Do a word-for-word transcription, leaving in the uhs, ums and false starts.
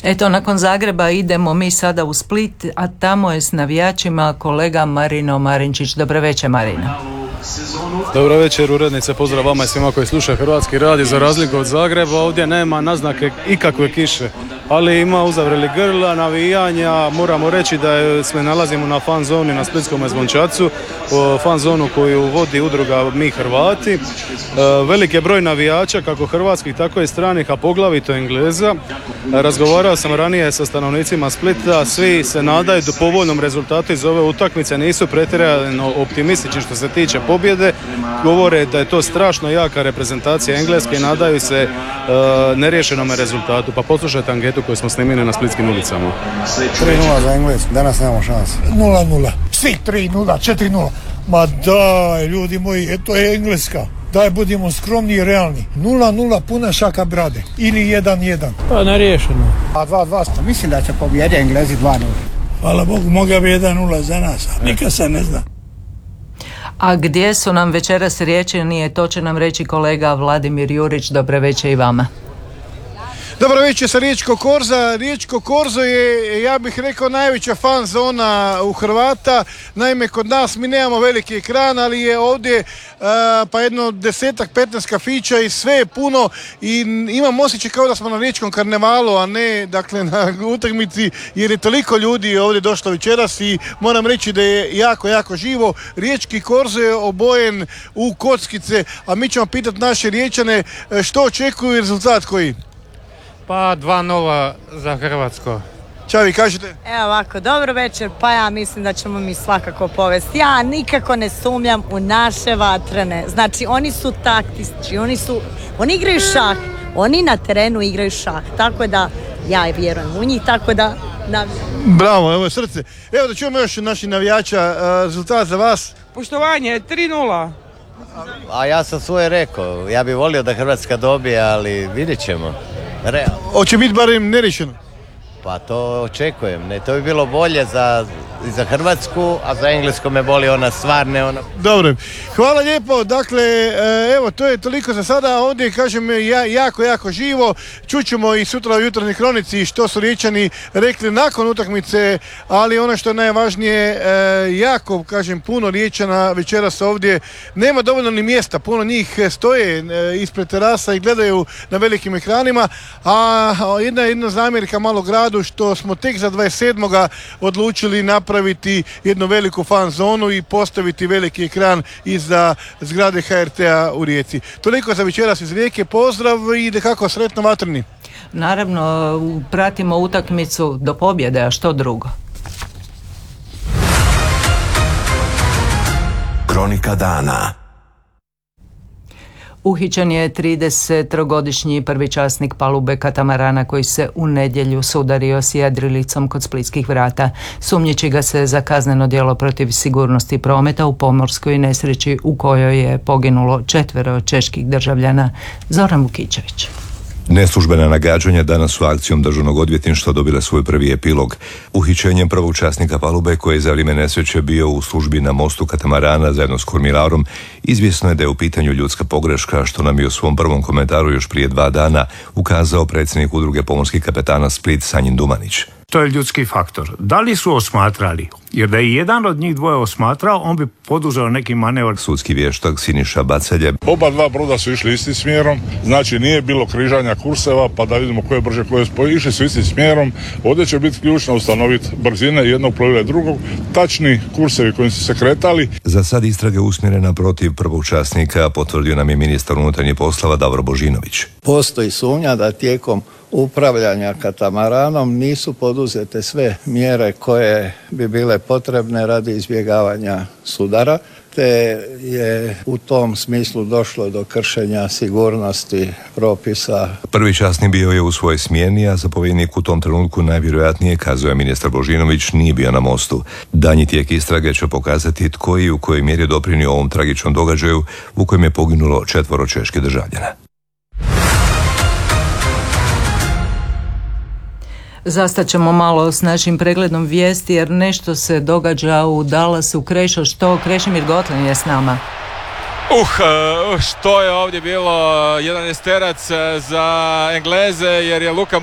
Eto, nakon Zagreba idemo mi sada u Split, a tamo je s navijačima kolega Marino Marinčić. Dobro večer, Marino. Dobro večer, urednice, pozdrav vama i svima koji slušaju Hrvatski radio. Za razliku od Zagreba, ovdje nema naznake ikakve kiše, ali ima uzavreli grla, navijanja. Moramo reći da se nalazimo na fan zoni na Splitskom Zvončacu, fan zonu koju vodi udruga Mi Hrvati. Velik je broj navijača, kako hrvatskih, tako i stranih, a poglavito Engleza. Razgovarao sam ranije sa stanovnicima Splita, svi se nadaju do povoljnom rezultatu iz ove utakmice, nisu pretjerano optimistični što se tiče pobjede. Govore da je to strašno jaka reprezentacija Engleske i nadaju se uh, neriješenom rezultatu. Pa poslušajte anketu koju smo snimili na splitskim ulicama. tri nula za Englesku, danas nemamo šanse. nula nula, svi tri nula, četiri nula. Ma daj, ljudi moji, to je Engleska. Daj, budimo skromni i realni. nula nula puna šaka brade. Ili jedan jedan. Pa neriješeno. A dva dva, mislim da će pobjedi Englezi dva nula. Hvala Bogu, mogao bi jedan nula za nas, a nikad se ne zna. A gdje su nam večeras Riječani, to će nam reći kolega Vladimir Jurić. Dobro večer i vama. Dobro večer sa Riječko Korza. Riječko Korzo je, ja bih rekao, najveća fan zona u Hrvata. Naime, kod nas mi nemamo veliki ekran, ali je ovdje uh, pa jedno desetak, petnaest kafića i sve je puno i imam osjećaj kao da smo na Riječkom karnevalu, a ne dakle na utakmici, jer je toliko ljudi ovdje došlo večeras i moram reći da je jako, jako živo. Riječki Korzo je obojen u kockice, a mi ćemo pitati naše Riječane što očekuju i rezultat koji. Pa dva nula za Hrvatsko. Čavi, kažete? Evo ovako, dobro večer, pa ja mislim da ćemo mi svakako povesti. Ja nikako ne sumnjam u naše vatrene. Znači, oni su taktični, oni su, oni igraju šah, oni na terenu igraju šah, tako da ja vjerujem u njih, tako da navijam. Bravo, evo je srce. Evo da čujemo još naših navijača, rezultat za vas. Poštovanje, tri nula. A ja sam svoje rekao, ja bih volio da Hrvatska dobije, ali vidjet ćemo. Realno. Hoće biti barem nerišeno? Pa to očekujem, ne, to bi bilo bolje za, za Hrvatsku, a za Englesku me boli ona stvarne ona... Dobro, hvala lijepo, dakle, evo, to je toliko za sada, ovdje kažem ja, jako, jako živo, čućemo i sutra u jutarnjoj kronici što su Riječani rekli nakon utakmice, ali ono što je najvažnije, jako, kažem, puno Riječana večeras ovdje, nema dovoljno ni mjesta, puno njih stoje ispred terasa i gledaju na velikim ekranima, a jedna, jedna zamjerka malo gradu, što smo tek za dvadeset sedmoga odlučili napraviti jednu veliku fan zonu i postaviti veliki ekran iza zgrade H R T-a u Rijeci. Toliko za večeras iz Rijeke, pozdrav i nekako sretno vatreni. Naravno, pratimo utakmicu do pobjede, a što drugo? Kronika dana. Uhićen je tridesettrogodišnji prvi časnik palube katamarana koji se u nedjelju sudario s jedrilicom kod splitskih vrata. Sumnjiči ga se za kazneno djelo protiv sigurnosti prometa u pomorskoj nesreći u kojoj je poginulo četvero čeških državljana. Zoran Vukičević. Neslužbena nagađanja danas su akcijom državnog odvjetništva dobile svoj prvi epilog. Uhićenjem prvog časnika palube koji je za vrijeme nesreće bio u službi na mostu katamarana zajedno s kormilarom, izvjesno je da je u pitanju ljudska pogreška, što nam je u svom prvom komentaru još prije dva dana ukazao predsjednik udruge pomorskih kapetana Split Sanjin Dumanić. To je ljudski faktor. Da li su osmatrali? Jer da je jedan od njih dvoje osmatrao, on bi poduzeo neki manevar. Sudski vještak Siniša Bacelje. Oba dva broda su išli istim smjerom, znači nije bilo križanja kurseva, pa da vidimo ko je brže, ko je spoj. Išli su istim smjerom, ovdje će biti ključno ustanoviti brzine jednog plovila i drugog, tačni kursevi kojim su se kretali. Za sad istrage usmjerena protiv prvog časnika, potvrdio nam je ministar unutarnjih poslova Davor Božinović. Postoji sumnja da tijekom upravljanja katamaranom nisu poduzete sve mjere koje bi bile potrebne radi izbjegavanja sudara, te je u tom smislu došlo do kršenja sigurnosti propisa. Prvi časnik bio je u svojoj smjeni, a zapovjednik u tom trenutku najvjerojatnije, kazao je ministar Božinović, nije bio na mostu. Danji tijek istrage će pokazati tko i u kojoj mjeri je doprinio ovom tragičnom događaju u kojem je poginulo četvoro čeških državljana. Zastaćemo malo s našim pregledom vijesti jer nešto se događa u Dallasu. Krešo, što? Krešimir Gotlin je s nama. Uh, što je ovdje bilo jedan esterac za Engleze jer je Luka